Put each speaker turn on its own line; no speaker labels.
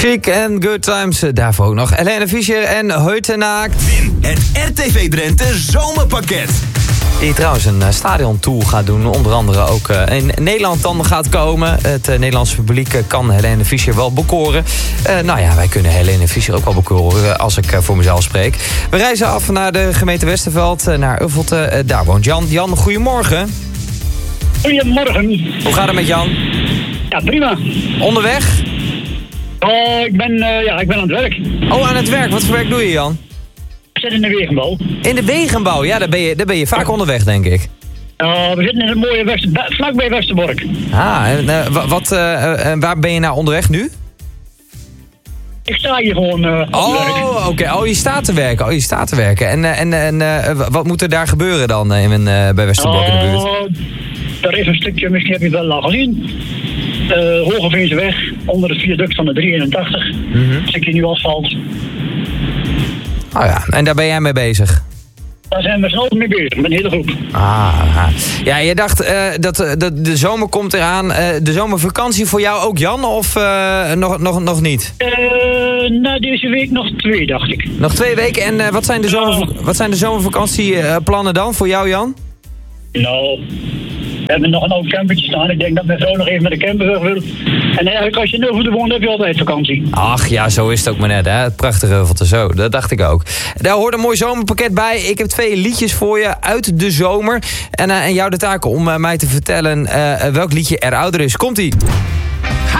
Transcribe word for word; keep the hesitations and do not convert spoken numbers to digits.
Chic en Good Times. Daarvoor ook nog Helene Fischer en Heutenaakt.
Win het R T V Drenthe zomerpakket.
Die trouwens een stadiontour gaat doen. Onder andere ook in Nederland dan gaat komen. Het uh, Nederlandse publiek kan Helene Fischer wel bekoren. Uh, nou ja, wij kunnen Helene Fischer ook wel bekoren als ik uh, voor mezelf spreek. We reizen af naar de gemeente Westerveld, uh, naar Uffelte. Uh, daar woont Jan. Jan, goedemorgen.
Goedemorgen.
Hoe gaat het met Jan?
Ja, prima.
Onderweg?
Oh, ik ben, uh, ja, ik ben aan het werk.
Oh, aan het werk. Wat voor werk doe je, Jan?
Ik zit in de wegenbouw.
In de wegenbouw? Ja, daar ben je, daar ben je vaak onderweg, denk ik.
Uh, we zitten in een mooie Wester, vlakbij Westerbork.
Ah, en uh, wat, uh, waar ben je nou onderweg nu?
Ik sta hier gewoon uh, op
Oh, oké. Okay. Oh, je staat te werken. Oh, je staat te werken. En, uh, en, en uh, wat moet er daar gebeuren dan uh, in, uh, bij Westerbork in de buurt?
Uh, er is een stukje, misschien heb je het wel al gezien. Uh, Hogeveense onder het viaduct van de drieënentachtig. Mm-hmm. Een stukje nieuw asfalt.
Oh ja, en daar ben jij mee bezig?
Daar zijn we snel mee bezig, met een hele groep.
Ah, ja, je dacht uh, dat, dat de zomer komt eraan. Uh, de zomervakantie voor jou ook, Jan? Of uh, nog, nog, nog niet?
Uh, na deze week nog twee, dacht ik.
Nog twee weken. En uh, wat zijn de, zomer, wat zijn de zomervakantieplannen dan voor jou, Jan?
Nou, we hebben nog een oud campertje staan. Ik denk dat mijn vrouw nog even met de camper weg wil. En eigenlijk als je in Uffelte woont, heb je altijd vakantie.
Ach ja, zo is het ook maar net, hè. Het prachtige Uffelte, zo. Dat dacht ik ook. Daar hoort een mooi zomerpakket bij. Ik heb twee liedjes voor je uit de zomer. En, uh, en jou de taak om uh, mij te vertellen uh, welk liedje er ouder is. Komt-ie.